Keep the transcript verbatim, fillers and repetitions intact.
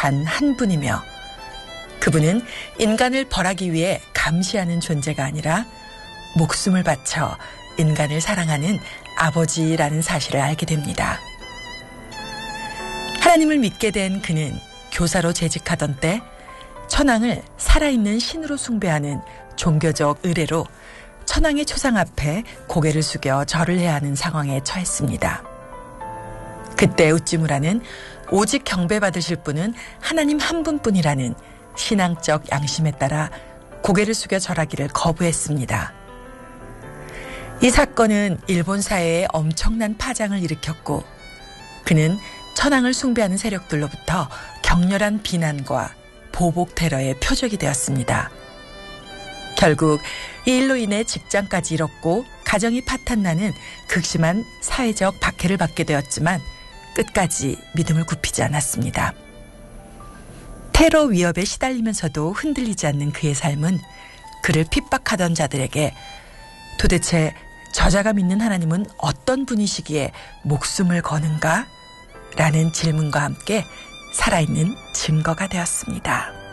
단 한 분이며 그분은 인간을 벌하기 위해 감시하는 존재가 아니라 목숨을 바쳐 인간을 사랑하는 아버지라는 사실을 알게 됩니다. 하나님을 믿게 된 그는 교사로 재직하던 때 천황을 살아있는 신으로 숭배하는 종교적 의례로 천황의 초상 앞에 고개를 숙여 절을 해야 하는 상황에 처했습니다. 그때 우찌무라는 오직 경배받으실 분은 하나님 한 분뿐이라는 신앙적 양심에 따라 고개를 숙여 절하기를 거부했습니다. 이 사건은 일본 사회에 엄청난 파장을 일으켰고 그는 천황을 숭배하는 세력들로부터 격렬한 비난과 보복 테러의 표적이 되었습니다. 결국 이 일로 인해 직장까지 잃었고 가정이 파탄나는 극심한 사회적 박해를 받게 되었지만 끝까지 믿음을 굽히지 않았습니다. 테러 위협에 시달리면서도 흔들리지 않는 그의 삶은 그를 핍박하던 자들에게 도대체 저자가 믿는 하나님은 어떤 분이시기에 목숨을 거는가? 라는 질문과 함께 살아있는 증거가 되었습니다.